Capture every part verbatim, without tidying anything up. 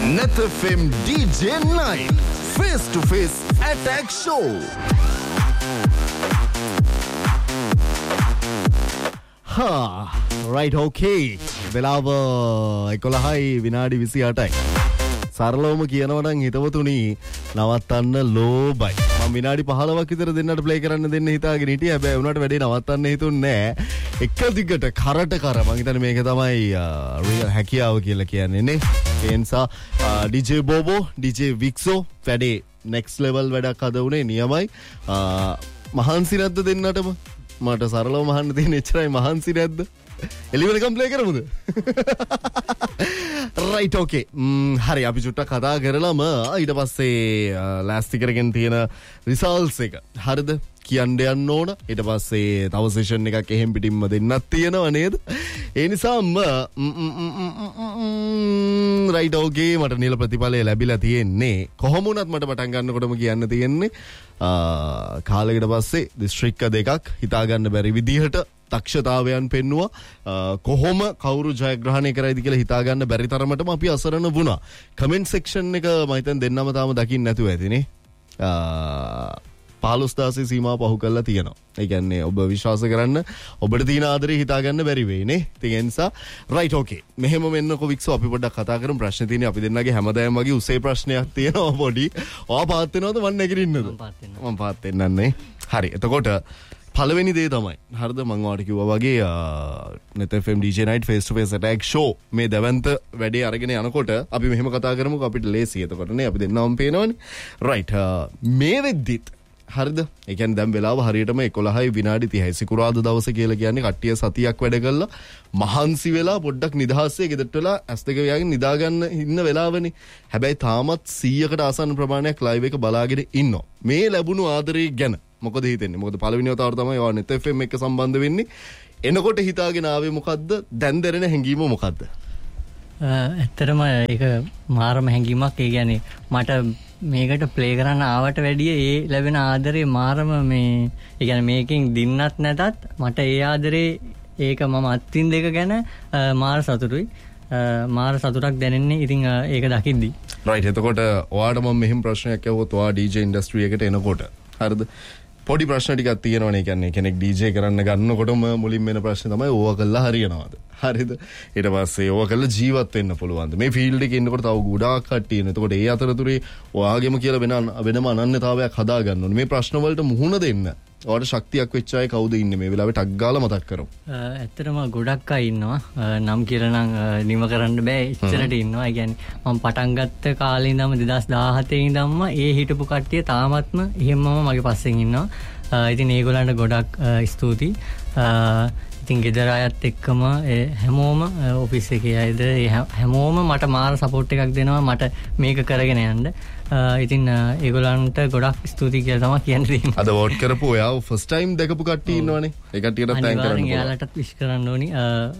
Net F M D J Night Face to Face Attack Show. Ha, right, okay. වෙලාව එකොළහයි විනාඩි විසිඅටයි. සරලවම කියනවා නම් හිතවතුනි නවත්තන්න ලෝබයි. මම විනාඩි පහළොවක් විතර දෙන්නට ප්ලේ කරන්න දෙන්න හිතාගෙන හිටියේ. හැබැයි උනාට වැඩේ නවත්තන්න හිතුන්නේ නැහැ. එක දිගට කරට කර මම හිතන්නේ මේක තමයි රියල් හැකියාව කියලා කියන්නේ නේ. ඒ නිසා D J Bobo, D J Vixo වැඩේ next level වැඩක් අද උනේ නියමයි. මහන්සි නැද්ද දෙන්නටම? මට සරලව මහන්න තියෙන එච්චරයි මහන්සි නැද්ද? එළිවෙනකම් ප්ලේ කරමුද? right, okay. හරි අපි චුට්ටක් කතා කරලාම ඊට පස්සේ ලෑස්ති කරගෙන තියෙන රිසල්ට්ස් එක හරිද කියන්න යන්න ඕන. ඊට පස්සේ තව සෙෂන් එකක් එහෙම් පිටින්ම දෙන්නත් තියෙනවා නේද? ඒ නිසාම right, okay. මට නිල ප්‍රතිඵලය ලැබිලා තියෙන්නේ. කොහොම වුණත් මට පටන් ගන්නකොටම කියන්න තියෙන්නේ කාලයකට පස්සේ දිස්ත්‍රික්ක දෙකක් හිතා ගන්න බැරි විදිහට දක්ෂතාවයන් පෙන්නුවා. කොහොම කවුරු ජයග්‍රහණය කරයිද කියලා හිතා ගන්න බැරි තරමටම අපි අසරණ වුණා. කමෙන්ට් සෙක්ෂන් එක මම හිතන්නේ දෙන්නම තාම දකින්න නැතුව ඇතිනේ. පහළොස් දාසේ සීමාව පහු කරලා තියෙනවා. ඒ කියන්නේ ඔබ විශ්වාස කරන්න ඔබට තියෙන ආදරේ හිතා ගන්න බැරි වෙයි නේ. ඒ නිසා right, okay. මෙහෙම වෙන්නකො වික්සෝ අපි පොඩ්ඩක් කතා කරමු. ප්‍රශ්න තියෙන්නේ අපි දෙන්නගේ හැමදාම වගේ උසේ ප්‍රශ්නයක් තියෙනවා පොඩි. ඔයා පාත් වෙනවද මම නැගිටින්නද? මම පාත් වෙනවා. මම පාත් වෙන්නන්නේ. හරි. එතකොට පළවෙනි දේ තමයි හරිද මම ඔයාලට කිව්වා වගේ Net F M D J Night Face to Face Attack Show මේ දවන්ත වැඩේ අරගෙන යනකොට අපි මෙහෙම කතා කරමුකෝ. අපිට ලේසි. එතකොට නේ අපි දෙන්නම පේනවනේ. right, මේ වෙද්දිත් හරිද? ඒ කියන්නේ දැන් වෙලාව හරියටම එකොළහයි විනාඩි තිහයි. සිකුරාදා දවසේ කියලා කියන්නේ කට්ටිය සතියක් වැඩ කළා මහන්සි වෙලා පොඩ්ඩක් නිදහස්සේ ගෙදරට වෙලා ඇස් දෙක ව්යාගෙන නිදා ගන්න ඉන්න වෙලාවනේ. හැබැයි තාමත් සීයකට ආසන්න ප්‍රමාණයක් ලයිව් එක බලාගෙන ඉන්නවා. මේ ලැබුණු ආදරේ ගැන මොකද හිතෙන්නේ? මොකද පළවෙනි වතාවට තමයි ඔයා Net F M එක සම්බන්ධ වෙන්නේ. එනකොට හිතාගෙන ආවේ මොකද්ද? දැන් දැනෙන හැඟීම මොකද්ද? ඇත්තටම ඒක මාරම හැඟීමක්. ඒ කියන්නේ මට මේකට ප්ලේ කරන්න ආවට වැඩිය ඒ ලැබෙන ආදරේ මාරම මේ ඒ කියන්නේ මේකෙන් දින්නත් නැතත් මට ඒ ආදරේ ඒක මම අත්විඳ දෙක ගැන මාර සතුටුයි. මාර සතුටක් දැනෙන්නේ ඉතින් ඒක දකිද්දි. right, එතකොට ඔයාට මම මෙහෙම ප්‍රශ්නයක් අහුවොත් ඔයා D J ඉන්ඩස්ට්‍රි එකට එනකොට හරිද? පොඩි ප්‍රශ්න ටිකක් තියෙනවනේ. කියන්නේ කෙනෙක් D J කරන්න ගන්නකොටම මුලින්ම එන ප්‍රශ්නේ තමයි ඕවා කළා හරියනවද? හරිද? ඊට පස්සේ ඕවා කළා ජීවත් වෙන්න පුළුවන්ද? මේ ෆීල්ඩ් එකේ ඉන්නකොට තව ගොඩාක් කට්ටිය ඉන්න. එතකොට ඒ අතරතුරේ ඔයාගෙම කියලා වෙන වෙනම අනන්‍යතාවයක් හදා ගන්න ඕනේ. මේ ප්‍රශ්න වලට මුහුණ දෙන්න ඔයාට ශක්තියක් වෙච්ච අය කවුද ඉන්නේ මේ වෙලාවේ? ටක් ගාලා මතක් කරමු. ඇත්තටම ගොඩක් අය ඉන්නවා. නම් කියලා නම් නිම කරන්න බෑ. ඉස්සරට ඉන්නවා. ඒ කියන්නේ මම පටන් ගත්ත කාලේ ඉඳන්ම දෙදාස් දාහතේ ඉඳන්ම ඒ හිටපු කට්ටිය තාමත්ම එහෙමම මගේ පස්සෙන් ඉන්නවා. ඉතින් ඒගොල්ලන්ට ගොඩක් ස්තුතියි. ඉතින් ගෙදර අයත් එක්කම හැමෝම ඔෆිස් එකේ අයද හැමෝම මට මාර සපෝට් එකක් දෙනවා මට මේක කරගෙන යන්න. ඉතින් ඒගොල්ලන්ට ගොඩක් ස්තුතියි කියලා තමයි කියන්න තියෙන්නේ. අද වෝට් කරපු ඔයා ෆස්ට් ටයිම් දැකපු කට්ටිය ඉන්නවනේ. ඒ කට්ටියටත් තෑන්ක් කරන්න ඕනේ. එයාලටත් විශ් කරන්න ඕනි.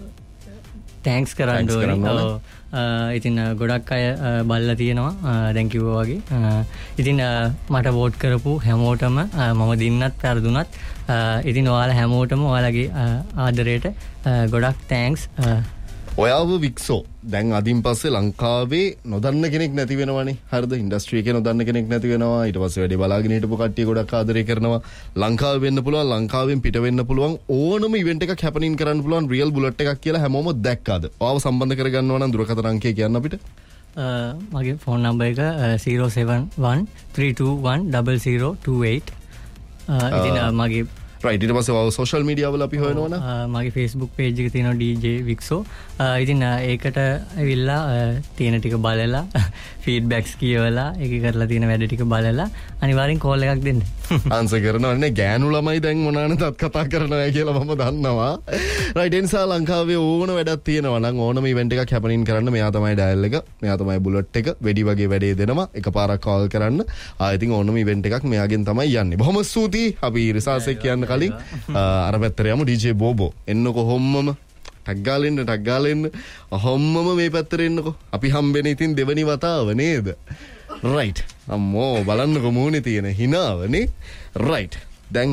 තෑන්ක්ස් කරන්න ඕනි. ඉතින් ගොඩක් අය බලලා තියෙනවා දැන් කිව්වා වගේ. ඉතින් මට වෝට් කරපු හැමෝටම මම දින්නත් පෙරදුනත් ඉතින් ඔයාලා හැමෝටම ඔයාලගේ ආදරයට ගොඩක් තෑන්ක්ස්. ඔයාව වික්සෝ දැන් අදින් පස්සේ ලංකාවේ නොදන්න කෙනෙක් නැති වෙනවනේ. හරිද? ඉන්ඩස්ට්‍රි එකේ නොදන්න කෙනෙක් නැති වෙනවා. ඊට පස්සේ වැඩි බලාගෙන හිටපු කට්ටිය ගොඩක් ආදරය කරනවා. ලංකාවේ වෙන්න පුළුවන්, ලංකාවෙන් පිට වෙන්න පුළුවන් ඕනම ඉවෙන්ට් එකක් හැපනින් කරන්න පුළුවන් රියල් බුලට් එකක් කියලා හැමෝම දැක්කාද? ඔයාව සම්බන්ධ කරගන්නවා නම් දුරකථන අංකය කියන්න අපිට. මගේ ෆෝන් නම්බර් එක zero seven one three two one zero zero two eight. ඉතින් මගේ right, ඊට පස්සේ ඔය සෝෂල් මීඩියා වල අපි හොයනවනම් මගේ Facebook page එක තියෙනවා D J Vixo. ඉතින් ඒකට ඇවිල්ලා තියෙන ටික බලලා ෆීඩ්බැක්ස් කියවලා ඒක කරලා තියෙන වැඩ ටික බලලා අනිවාර්යෙන් කෝල් එකක් දෙන්න. ආන්සර් කරනවනේ. ගෑනු ළමයි දැන් මොනවානේත් කතා කරනවා කියලා මම දන්නවා. right, ඒ නිසා ලංකාවේ ඕන වැඩක් තියෙනවා නම් ඕනම ඉවෙන්ට් එකක් හැපනින් කරන්න මෙයා තමයි ඩයල් එක. මෙයා තමයි බුලට් එක. වෙඩි වගේ වැඩේ දෙනවා. එකපාරක් කෝල් කරන්න. ආ ඉතින් ඕනම ඉවෙන්ට් එකක් මෙයාගෙන් තමයි යන්නේ. බොහොම ස්තුතියි. අපි රිසර්ච් එක කියන්න කලින් අර පැත්තට යමු. D J Bobo එන්නකො හොම්මම ටක් ගාලා එන්න ටක් ගාලා එන්න හොම්මම මේ පැත්තට එන්නකො. අපි හම්බෙන්නේ ඉතින් දෙවනි වතාව නේද? right, අම්මෝ බලන්නකො මූණේ තියෙන හිනාවනේ. right, දැන්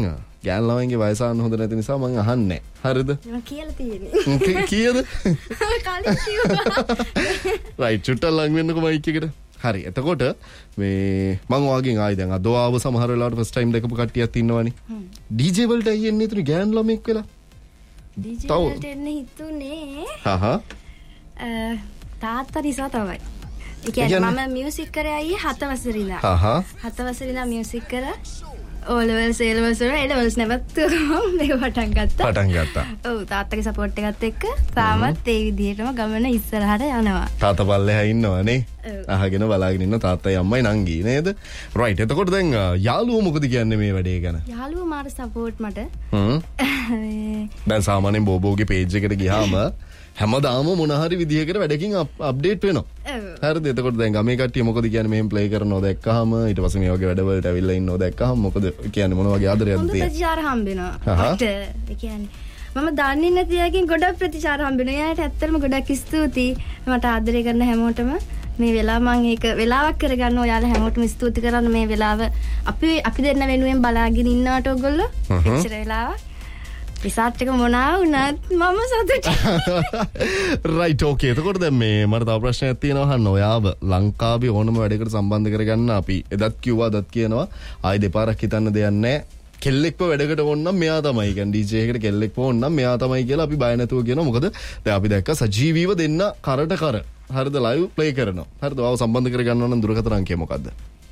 ගෑනු ළමයින්ගේ වයස අහන්න හොඳ නැති නිසා මම අහන්නේ. හරිද? මම කියලා තියෙන්නේ. කීයද? කලින් කිව්වා. රයිට් චුට්ටක් ලඟ වෙන්නකො මයික් එකට. හරි. එතකොට මේ මම වාගෙන් ආයි දැන් අද ආව සමහර වෙලාවට ෆස්ට් ටයිම් දැකපු කට්ටියක් ඉන්නවනේ. ඩීජේ වලට අයියේ එන්නේ තුනේ ගෑනු ළමෙක් වෙලා. ඩීජේ වලට එන්න හිතුනේ. හහ. අ තාත්තා නිසා තමයි. ඒ කියන්නේ මම මියුසික් කරේ අයියේ හත වසරේ ඉඳන්. හහ. හත වසරේ ඉඳන් මියුසික් කරා. O levels A levels වල A levels නැවතුනම මේක පටන් ගත්තා. පටන් ගත්තා. ඔව් තාත්තගේ සපෝට් එකත් එක්ක තාමත් ඒ විදිහටම ගමන ඉස්සරහට යනවා. තාත්තා පල්ලෙහා ඉන්නවනේ. අහගෙන බලාගෙන ඉන්න තාත්තයි අම්මයි නංගි නේද? රයිට්. එතකොට දැන් යාළුවෝ මොකද කියන්නේ මේ වැඩේ ගැන? යාළුවෝ මාර සපෝට් මට. හ්ම්. දැන් සාමාන්‍යයෙන් බෝබෝගේ පේජ් එකට ගියාම හැමදාම මොන හරි විදිහකට වැඩකින් අප්ඩේට් වෙනවා. හරිද? එතකොට දැන් ගමේ කට්ටිය මොකද කියන්නේ මෙහෙම ප්ලේ කරනව දැක්කහම ඊට පස්සේ මේ වගේ වැඩවලට ඇවිල්ලා ඉන්නව දැක්කහම මොකද කියන්නේ මොන වගේ ආදරයක්ද තියෙන්නේ? හොඳ ප්‍රතිචාර හම්බ වෙනවා. ඒ කියන්නේ මම දන්නේ නැති එකකින් ගොඩක් ප්‍රතිචාර හම්බ වෙනවා. එයාට ඇත්තටම ගොඩක් ස්තුතියි. මට ආදරය කරන හැමෝටම මේ වෙලාව මම ඒක වෙලාවක් කරගන්න ඔයාලා හැමෝටම ස්තුති කරන්න මේ වෙලාව අපි අපි දෙන්න වෙනුවෙන් බලාගෙන ඉන්නවට ඔයගොල්ලෝ. එච්චර වෙලාවක් රිසර්ච් එක මොනවා වුණත් මම සතුටුයි. රයිට් ඕකේ. එතකොට දැන් මේ මට තව ප්‍රශ්නයක් තියෙනවා අහන්න. ඔයාව ලංකාවේ ඕනම වැඩකට සම්බන්ධ කරගන්න අපි එදත් කිව්වා අදත් කියනවා. ආයි දෙපාරක් හිතන්න දෙයක් නැහැ. කෙල්ලෙක්ව වැඩකට ඕනනම් මෙයා තමයි. කියන්නේ ඩීජේ එකට කෙල්ලෙක්ව ඕනනම් මෙයා තමයි කියලා අපි බය නැතුව කියනවා. මොකද දැන් අපි දැක්ක සජීවීව දෙන්න කරට කර. හරිද? ලයිව් ප්ලේ කරනවා. හරිද? ඔයාව සම්බන්ධ කරගන්න ඕන නම් දුරකථන අංකය මොකද්ද?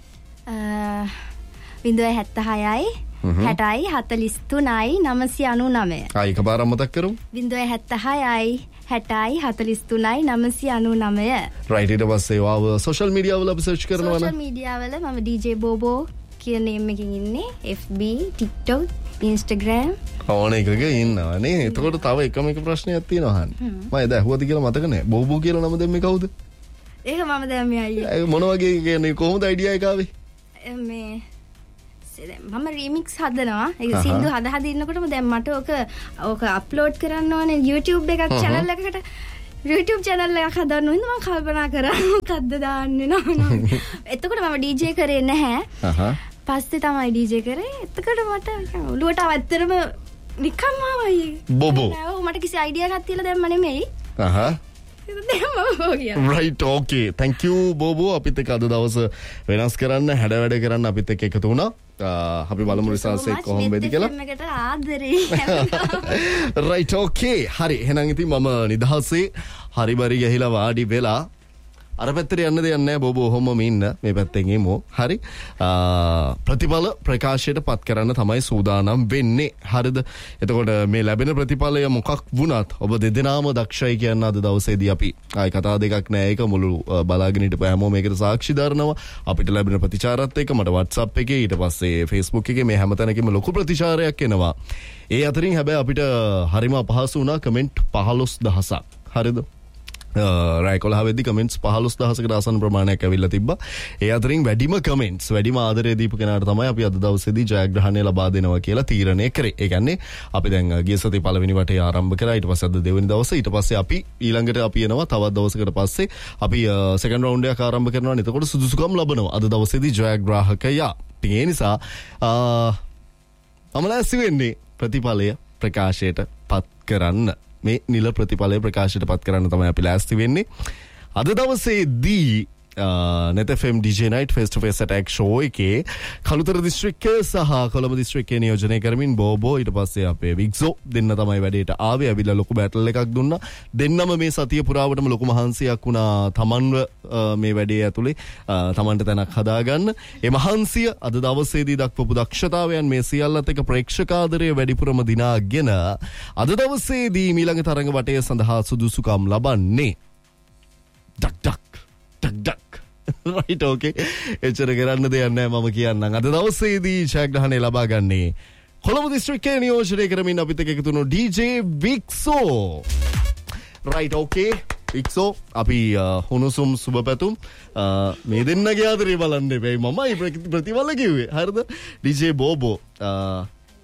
වින්දෝය හැත්තෑ හයයි හැටයි හතළිස් තුනයි නවසිය අනූනවය. ආ එකපාරක් මතක් කරමු. වින්දෝය හැත්තෑ හයයි හැටයි හතළිස් තුනයි නවසිය අනූනවය. රයිට්. ඊට පස්සේ ඔයාව සෝෂල් මීඩියා වල අපි සර්ච් කරනවා සෝෂල් මීඩියා වල මම ඩීජේ බෝබෝ කියන නේම් එකකින් ඉන්නේ. එෆ් බී, TikTok, Instagram ඕන එකක ඉන්නවා නේ. එතකොට තව එකම එක ප්‍රශ්නයක් තියෙනවා අහන්න. මම එදා ඇහුවද කියලා මතක නැහැ. බෝබෝ කියලා නම දෙන්නේ කවුද? ඒක මම දැම්මේ අයියේ. මොන වගේ කියන්නේ කොහොමද අයිඩියා එක ආවේ? මේ මම රීමික්ස් හදනවා. ඒක සින්දු හද හද ඉන්නකොටම දැන් මට ඕක ඕක අප්ලෝඩ් කරන්න ඕනේ YouTube එකක් channel එකකට. YouTube channel එකක් හදන්න ඕනේ මම කල්පනා කරා මොකද්ද දාන්නේ නෝ. එතකොට මම D J කරේ නැහැ. අහහ. පස්සේ තමයි D J කරේ. එතකොට මට ඔළුවට අවතරම නිකම්ම ආවයි. බොබෝ. මට කිසි අයිඩියා එකක් තියලා දැම්ම නෙමෙයි. අහහ. Right okay. Thank you බෝබෝ. අපිත් එක්ක අද දවස වෙනස් කරන්න හැඩ වැඩ කරන්න අපිත් එක්ක එකතු වුණා. අපි බලමු රිසර්ච් එක කොහොම වෙයිද කියලා. මේකට ආදරේ. රයිට් ඕකේ. හරි. එහෙනම් ඉතින් මම නිදහසේ හරි බරි ගහිලා වාඩි වෙලා අර පැත්තට යන්න දෙයක් නැහැ බෝබෝ. ඔහොමම ඉන්න මේ පැත්තෙන් එමු. හරි. ප්‍රතිඵල ප්‍රකාශයට පත් කරන්න තමයි සූදානම් වෙන්නේ. හරිද? එතකොට මේ ලැබෙන ප්‍රතිඵලය මොකක් වුණත් ඔබ දෙදෙනාම දක්ෂයි කියන අද දවසේදී අපි ආයි කතා දෙකක් නැහැ. ඒක මුළු බලාගෙන හිටපු හැමෝම මේකට සාක්ෂි දරනවා. අපිට ලැබෙන ප්‍රතිචාරات එක්ක මට WhatsApp එකේ ඊට පස්සේ Facebook එකේ මේ හැමතැනකම ලොකු ප්‍රතිචාරයක් එනවා. ඒ අතරින් හැබැයි අපිට හරිම අපහසු වුණා කමෙන්ට් පහළොස් දහසක්. හරිද? රයිකොල වෙදි කමෙන්ට්ස් පහළොස් දහසකට ආසන්න ප්‍රමාණයක් ඇවිල්ලා තිබ්බා. ඒ අතරින් වැඩිම කමෙන්ට්ස් වැඩිම ආදරය දීපු කෙනාට තමයි අපි අද දවසේදී ජයග්‍රහණය ලබා දෙනවා කියලා තීරණය කරේ. ඒ කියන්නේ අපි දැන් ගිය සතියේ පළවෙනි වටේ ආරම්භ කරා. ඊට පස්සේ අද දෙවෙනි දවසේ ඊට පස්සේ අපි ඊළඟට අපි එනවා තවත් දවසකට පස්සේ අපි සෙකන්ඩ් රවුන්ඩ් එකක් ආරම්භ කරනවා. එතකොට සුදුසුකම් ලබනවා අද දවසේදී ජයග්‍රාහකයා. ඒ නිසා මම ලෑස්ති වෙන්නේ ප්‍රතිඵලය ප්‍රකාශයට පත් කරන්න. මේ නිල ප්‍රතිඵලය ප්‍රකාශයට පත් කරන්න තමයි අපි ලෑස්ති වෙන්නේ. අද දවසේදී net F M D J Night face to face attack show එකේ කළුතර දිස්ත්‍රික්කය සහ කොළඹ දිස්ත්‍රික්කය නියෝජනය කරමින් බෝබෝ ඊට පස්සේ අපේ වික්සෝ දෙන්න තමයි වැඩේට ආවේ. ඇවිල්ලා ලොකු බැටල් එකක් දුන්නා. දෙන්නම මේ සතිය පුරාවටම ලොකු මහන්සියක් වුණා තමන්ව මේ වැඩේ ඇතුලේ තමන්ට තැනක් හදාගන්න. ඒ මහන්සිය අද දවසේදී දක්වපු දක්ෂතාවයන් මේ සියල්ලත් එක්ක ප්‍රේක්ෂකාදරය වැඩිපුරම දිනාගෙන අද දවසේදී ඊළඟ තරඟ වටය සඳහා සුදුසුකම් ලබන්නේ. ඩක් ඩක් ඩක් ඩක්. රයිට් ඕකේ. එච්චර කරන්න දෙයක් නැහැ මම කියන්නම්. අද දවසේදී ජයග්‍රහණය ලබා ගන්නේ කොළඹ දිස්ත්‍රික්කයේ නියෝජනය කරමින් අපිත් එක්ක එකතු වුණු D J වික්සෝ. රයිට් ඕකේ. වික්සෝ අපි හුණුසුම් සුබ පැතුම් මේ දෙන්නගේ ආදරේ බලන්න එපැයි මමයි ප්‍රතිඵල කිව්වේ. හරිද? D J බෝබෝ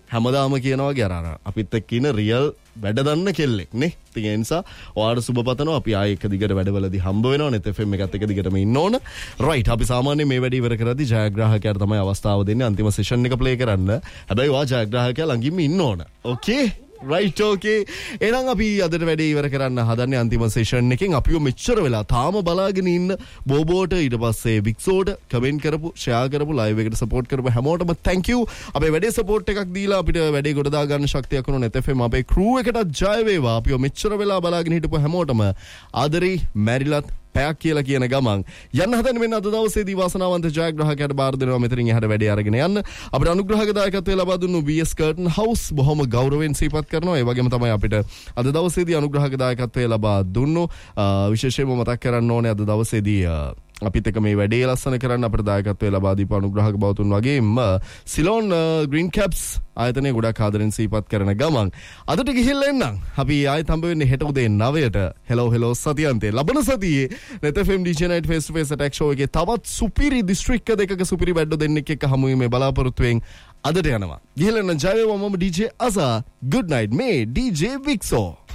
හැමදාම කියනවා වගේ අර අපිත් එක්ක ඉන්න රියල් වැඩ දන්න කෙල්ලෙක් නේ. ඉතින් ඒ නිසා ඔයාලට සුබ පතනවා. අපි ආයේ එක දිගට වැඩවලදී හම්බ වෙනවා. net f m එකත් එක දිගටම ඉන්න ඕන. right. අපි සාමාන්‍යයෙන් මේ වැඩේ ඉවර කරද්දී ජයග්‍රාහකයාට තමයි අවස්ථාව දෙන්නේ අන්තිම සෙෂන් එක ප්ලේ කරන්න. හැබැයි ඔයා ජයග්‍රාහකයා ළඟින්ම ඉන්න ඕන. okay? right okay. එහෙනම් අපි අදට වැඩේ ඉවර කරන්න හදන්නේ අන්තිම සෙෂන් එකෙන්. අපිව මෙච්චර වෙලා තාම බලාගෙන ඉන්න බෝබෝට ඊට පස්සේ වික්සෝට කමෙන්ට් කරපු ෂෙයා කරපු ලයිව් එකට සපෝට් කරපු හැමෝටම thank you. අපේ වැඩේ සපෝට් එකක් දීලා අපිට වැඩේ ගොඩ දා ගන්න ශක්තියක් වුණා net f m අපේ crew එකටත් ජය වේවා. අපිව මෙච්චර වෙලා බලාගෙන හිටපු හැමෝටම ආදරේ මැරිලත් පැයක් කියලා කියන ගමන් යන්න හදන්නේ මෙන්න අද දවසේදී වාසනාවන්ත ජයග්‍රාහකයාට බාර දෙනවා මෙතනින් එහාට වැඩේ අරගෙන යන්න. අපිට අනුග්‍රහක දායකත්වය ලබා දුන්නු B S Curtain House බොහොම ගෞරවයෙන් සිහිපත් කරනවා. ඒ වගේම තමයි අපිට අද දවසේදී අනුග්‍රහක දායකත්වය ලබා දුන්නු විශේෂයෙන්ම මතක් කරන්න ඕනේ අද දවසේදී අපිත් එක මේ වැඩේ ලස්සන කරන්න අපිට දායකත්වය ලබා දීපු අනුග්‍රහක බවතුන් වගේම සිලෝන් ග්‍රීන් කැප්ස් ආයතනය ගොඩක් ආදරෙන් සිහිපත් කරන ගමන් අදට ගිහිල්ලා එන්නම්. අපි ආයෙත් හම්බ වෙන්නේ හෙට උදේ නවයට. හෙලෝ හෙලෝ සතියන්තේ ලබන සතියේ net f m D J Night face to face attack show එකේ තවත් සුපිරි දිස්ත්‍රික්ක දෙකක සුපිරි බැඩ්ඩෝ දෙන්නෙක් එක්ක හමු වීමේ බලාපොරොත්තුවෙන් අදට යනවා. ගිහිල්ලා එන්න ජය වේවා. මම D J අසා. good night මේ D J වික්සෝ.